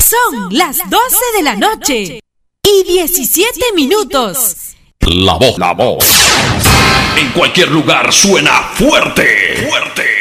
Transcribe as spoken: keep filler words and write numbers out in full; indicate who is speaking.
Speaker 1: Son las doce de la noche y diecisiete minutos.
Speaker 2: La voz, la voz. En cualquier lugar suena fuerte, fuerte.